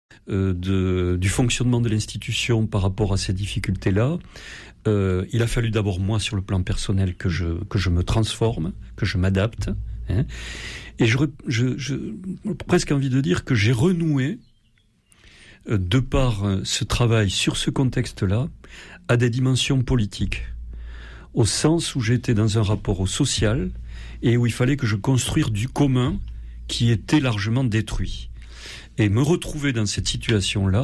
du fonctionnement de l'institution par rapport à ces difficultés-là. Il a fallu d'abord, moi, sur le plan personnel, que je me transforme, que je m'adapte. Hein, et j'ai presque envie de dire que j'ai renoué, de par ce travail sur ce contexte-là, à des dimensions politiques, au sens où j'étais dans un rapport au social et où il fallait que je construise du commun qui était largement détruit. Et me retrouver dans cette situation-là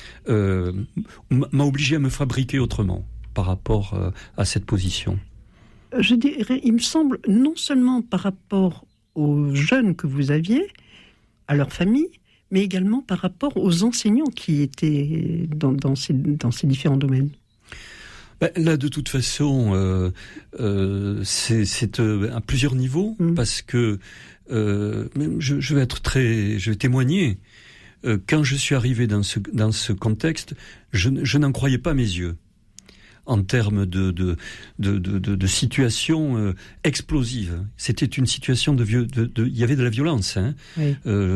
m'a obligé à me fabriquer autrement par rapport à cette position. Je dirais, il me semble, non seulement par rapport aux jeunes que vous aviez, à leur famille, mais également par rapport aux enseignants qui étaient dans ces différents domaines. Là, de toute façon, c'est à plusieurs niveaux, parce que je vais témoigner. Quand je suis arrivé dans ce contexte, je n'en croyais pas mes yeux. En termes de situation explosive. C'était une situation il y avait de la violence. Hein. Oui.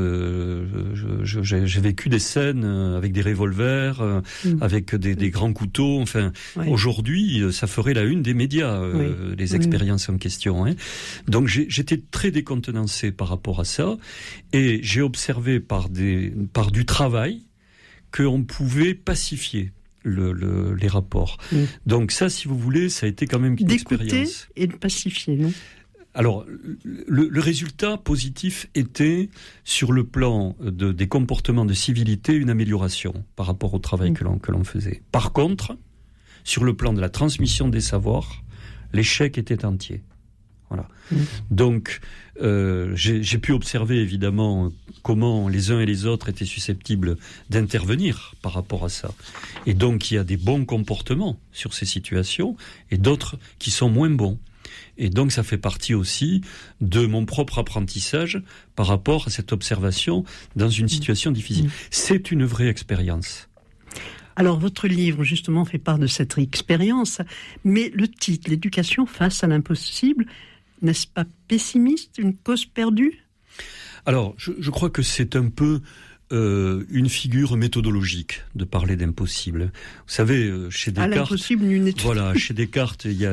J'ai vécu des scènes avec des revolvers, avec des grands couteaux. Enfin, aujourd'hui, ça ferait la une des médias, les expériences en question. Hein. Donc, j'étais très décontenancé par rapport à ça, et j'ai observé par du travail qu'on pouvait pacifier les rapports. Donc ça, si vous voulez, ça a été quand même une expérience. D'écouter et de pacifier, non ? Alors, le résultat positif était, sur le plan des comportements de civilité, une amélioration par rapport au travail que l'on faisait. Par contre, sur le plan de la transmission des savoirs, l'échec était entier. Voilà. Donc, j'ai pu observer évidemment comment les uns et les autres étaient susceptibles d'intervenir par rapport à ça. Et donc, il y a des bons comportements sur ces situations et d'autres qui sont moins bons. Et donc, ça fait partie aussi de mon propre apprentissage par rapport à cette observation dans une situation difficile. C'est une vraie expérience. Alors, votre livre, justement, fait part de cette expérience, mais le titre, l'éducation face à l'impossible, n'est-ce pas pessimiste, une cause perdue ? Alors, je crois que c'est un peu une figure méthodologique de parler d'impossible. Vous savez, chez Descartes, l'impossible, une étude. Voilà, chez Descartes, il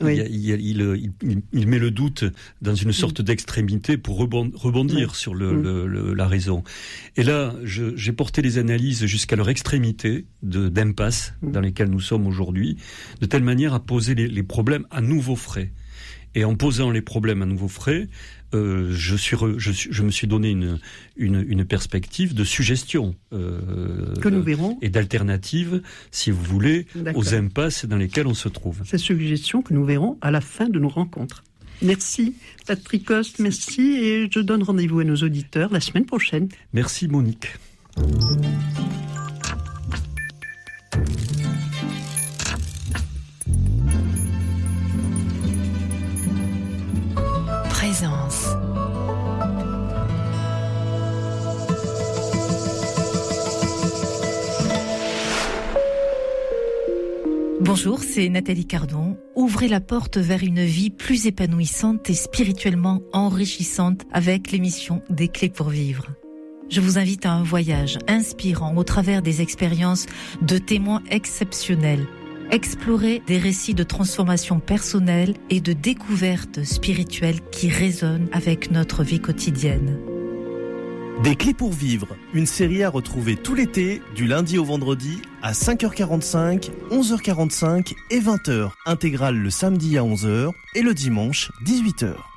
met le doute dans une sorte d'extrémité pour rebondir sur la raison. Et là, j'ai porté les analyses jusqu'à leur extrémité d'impasse dans lesquelles nous sommes aujourd'hui, de telle manière à poser les problèmes à nouveau frais. Et en posant les problèmes à nouveau frais, je me suis donné une perspective de suggestion que nous verrons, et d'alternative, si vous voulez, aux impasses dans lesquelles on se trouve. Ces suggestions que nous verrons à la fin de nos rencontres. Merci Patrick Coste, merci, et je donne rendez-vous à nos auditeurs la semaine prochaine. Merci Monique. Présence. Bonjour, c'est Nathalie Cardon. Ouvrez la porte vers une vie plus épanouissante et spirituellement enrichissante avec l'émission Des Clés pour Vivre. Je vous invite à un voyage inspirant au travers des expériences de témoins exceptionnels. Explorer des récits de transformation personnelle et de découverte spirituelle qui résonnent avec notre vie quotidienne. Des Clés pour Vivre, une série à retrouver tout l'été, du lundi au vendredi, à 5h45, 11h45 et 20h. Intégrale le samedi à 11h et le dimanche 18h.